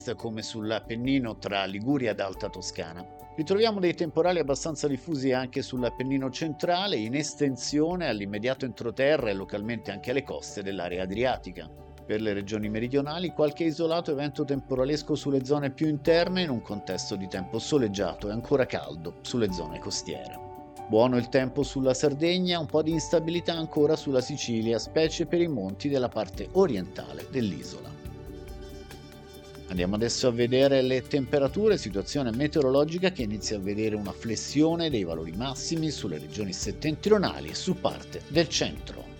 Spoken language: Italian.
come sull'Appennino tra Liguria ed Alta Toscana. Ritroviamo dei temporali abbastanza diffusi anche sull'Appennino centrale, in estensione all'immediato entroterra e localmente anche alle coste dell'area adriatica. Per le regioni meridionali qualche isolato evento temporalesco sulle zone più interne in un contesto di tempo soleggiato e ancora caldo sulle zone costiere. Buono il tempo sulla Sardegna, un po' di instabilità ancora sulla Sicilia, specie per i monti della parte orientale dell'isola. Andiamo adesso a vedere le temperature, situazione meteorologica che inizia a vedere una flessione dei valori massimi sulle regioni settentrionali e su parte del centro.